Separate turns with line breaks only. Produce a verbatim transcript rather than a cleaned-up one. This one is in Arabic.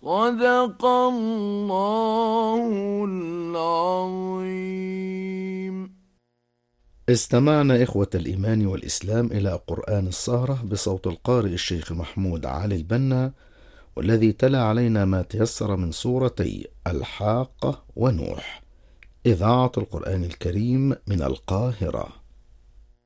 صدق الله العظيم.
استمعنا إخوة الإيمان والإسلام إلى قرآن السهرة بصوت القارئ الشيخ محمود علي البنا، والذي تلا علينا ما تيسر من سورتي الحاقة ونوح. إذاعة القرآن الكريم من القاهرة.